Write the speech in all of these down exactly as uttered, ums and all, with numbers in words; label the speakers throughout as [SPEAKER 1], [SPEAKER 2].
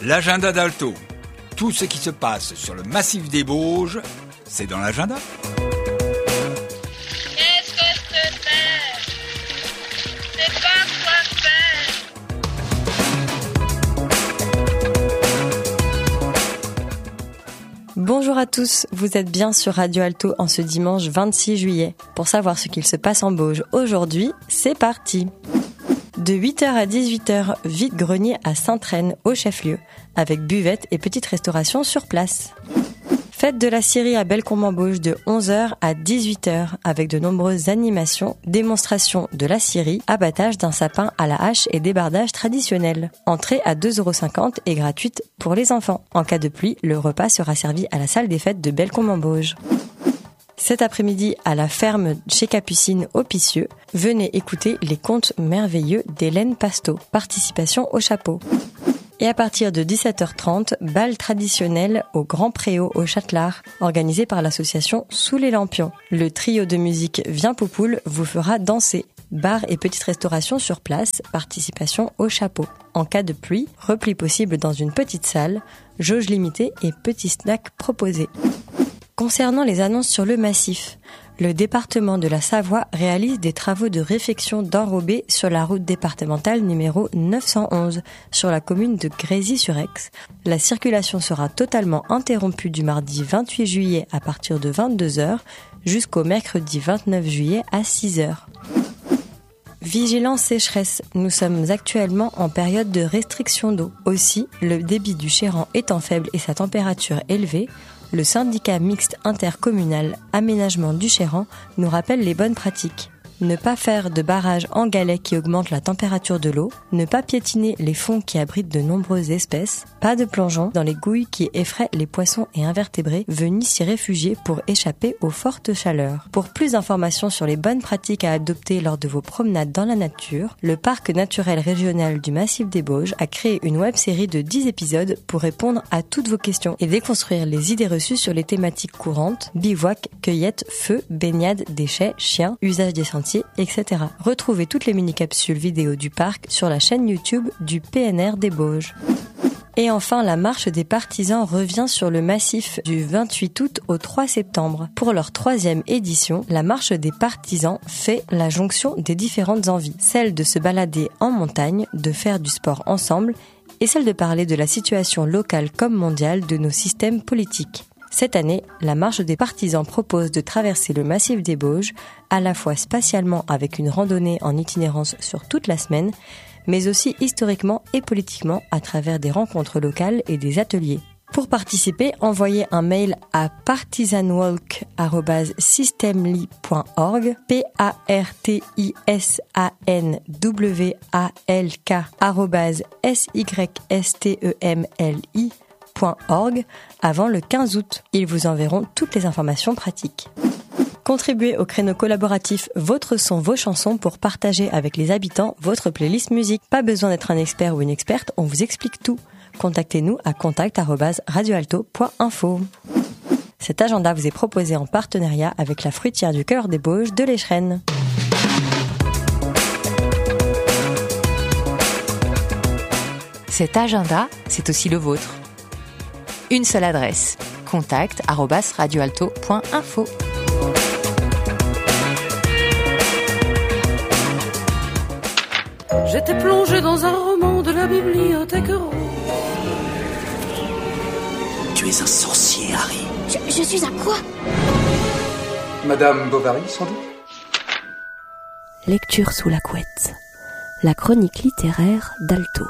[SPEAKER 1] L'agenda d'Alto. Tout ce qui se passe sur le massif des Bauges, c'est dans l'agenda.
[SPEAKER 2] Qu'est-ce que je peux faire? C'est pas quoi faire.
[SPEAKER 3] Bonjour à tous, vous êtes bien sur Radio Alto en ce dimanche vingt-six juillet. Pour savoir ce qu'il se passe en Bauges aujourd'hui, c'est parti. De huit heures à dix-huit heures, vide-grenier à Sainte-Reine, au chef-lieu, avec buvette et petite restauration sur place. Fête de la scierie à Bellecombe-en-Bauges de onze heures à dix-huit heures, avec de nombreuses animations, démonstrations de la scierie, abattage d'un sapin à la hache et débardage traditionnel. Entrée à deux euros cinquante et gratuite pour les enfants. En cas de pluie, le repas sera servi à la salle des fêtes de Bellecombe-en-Bauges. Cet après-midi, à la ferme chez Capucine au Picieux, venez écouter les contes merveilleux d'Hélène Pasteau. Participation au chapeau. Et à partir de dix-sept heures trente, bal traditionnel au Grand Préau au Châtelard, organisé par l'association Sous les Lampions. Le trio de musique Viens Poupoule vous fera danser. Bar et petite restauration sur place, participation au chapeau. En cas de pluie, repli possible dans une petite salle, jauge limitée et petits snacks proposés. Concernant les annonces sur le massif, le département de la Savoie réalise des travaux de réfection d'enrobés sur la route départementale numéro neuf cent onze, sur la commune de Grésy-sur-Aix. La circulation sera totalement interrompue du mardi vingt-huit juillet à partir de vingt-deux heures jusqu'au mercredi vingt-neuf juillet à six heures. Vigilance sécheresse, nous sommes actuellement en période de restriction d'eau. Aussi, le débit du Chéran étant faible et sa température élevée, le syndicat mixte intercommunal Aménagement du Chéran nous rappelle les bonnes pratiques. Ne pas faire de barrage en galets qui augmente la température de l'eau, ne pas piétiner les fonds qui abritent de nombreuses espèces, pas de plongeons dans les gouilles qui effraient les poissons et invertébrés venus s'y réfugier pour échapper aux fortes chaleurs. Pour plus d'informations sur les bonnes pratiques à adopter lors de vos promenades dans la nature, le Parc naturel régional du Massif des Bauges a créé une web-série de dix épisodes pour répondre à toutes vos questions et déconstruire les idées reçues sur les thématiques courantes, bivouac, cueillette, feu, baignade, déchets, chiens, usage des sentiers, et cetera. Retrouvez toutes les mini-capsules vidéo du parc sur la chaîne YouTube du P N R des Bauges. Et enfin, la marche des partisans revient sur le massif du vingt-huit août au trois septembre. Pour leur troisième édition, la marche des partisans fait la jonction des différentes envies. Celle de se balader en montagne, de faire du sport ensemble, et celle de parler de la situation locale comme mondiale de nos systèmes politiques. Cette année, la marche des partisans propose de traverser le massif des Bauges, à la fois spatialement avec une randonnée en itinérance sur toute la semaine, mais aussi historiquement et politiquement à travers des rencontres locales et des ateliers. Pour participer, envoyez un mail à partisanwalk arobase systemli point org, P A R T I S A N W A L K arobase S Y S T E M L I point org avant le quinze août. Ils vous enverront toutes les informations pratiques. Contribuez au créneau collaboratif Votre son, vos chansons pour partager avec les habitants votre playlist musique. Pas besoin d'être un expert ou une experte, on vous explique tout. Contactez-nous à contact arobase radioalto point info. Cet agenda vous est proposé en partenariat avec la fruitière du cœur des Bauges de l'Échrennes.
[SPEAKER 4] Cet agenda, c'est aussi le vôtre. Une seule adresse, contact arobase radioalto point info.
[SPEAKER 5] J'étais plongé dans un roman de la bibliothèque rouge.
[SPEAKER 6] Tu es un sorcier, Harry.
[SPEAKER 7] Je, je suis un quoi?
[SPEAKER 8] Madame Bovary, sans doute.
[SPEAKER 9] Lecture sous la couette. La chronique littéraire d'Alto.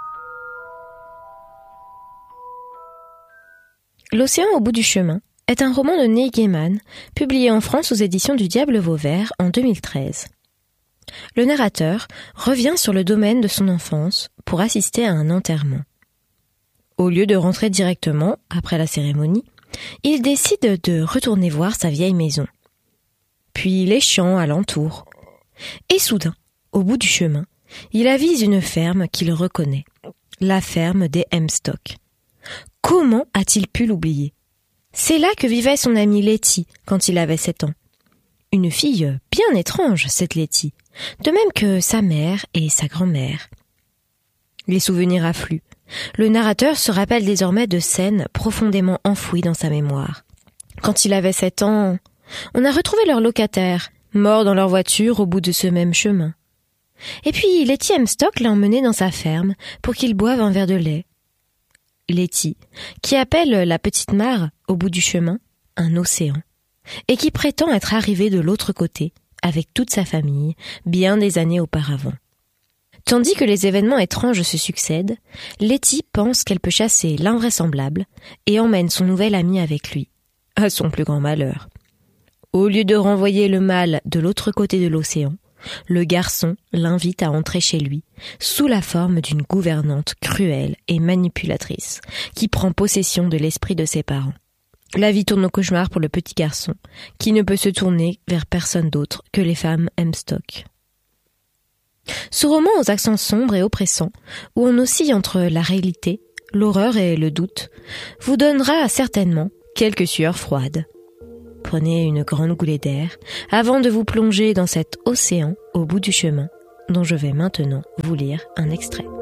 [SPEAKER 10] L'océan au bout du chemin est un roman de Neil Gaiman, publié en France aux éditions du Diable Vauvert en deux mille treize. Le narrateur revient sur le domaine de son enfance pour assister à un enterrement. Au lieu de rentrer directement après la cérémonie, il décide de retourner voir sa vieille maison, puis les champs alentour. Et soudain, au bout du chemin, il avise une ferme qu'il reconnaît, la ferme des Hemstock. Comment a-t-il pu l'oublier? C'est là que vivait son amie Letty quand il avait sept ans. Une fille bien étrange, cette Letty, de même que sa mère et sa grand-mère. Les souvenirs affluent. Le narrateur se rappelle désormais de scènes profondément enfouies dans sa mémoire. Quand il avait sept ans, on a retrouvé leur locataire, mort dans leur voiture au bout de ce même chemin. Et puis Letty Hemstock l'a emmené dans sa ferme pour qu'il boive un verre de lait. Letty, qui appelle la petite mare au bout du chemin un océan, et qui prétend être arrivée de l'autre côté avec toute sa famille bien des années auparavant. Tandis que les événements étranges se succèdent, Letty pense qu'elle peut chasser l'invraisemblable et emmène son nouvel ami avec lui, à son plus grand malheur. Au lieu de renvoyer le mâle de l'autre côté de l'océan, le garçon l'invite à entrer chez lui, sous la forme d'une gouvernante cruelle et manipulatrice, qui prend possession de l'esprit de ses parents. La vie tourne au cauchemar pour le petit garçon, qui ne peut se tourner vers personne d'autre que les femmes Hemstock. Ce roman aux accents sombres et oppressants, où on oscille entre la réalité, l'horreur et le doute, vous donnera certainement quelques sueurs froides. Prenez une grande goulée d'air avant de vous plonger dans cet océan au bout du chemin, dont je vais maintenant vous lire un extrait.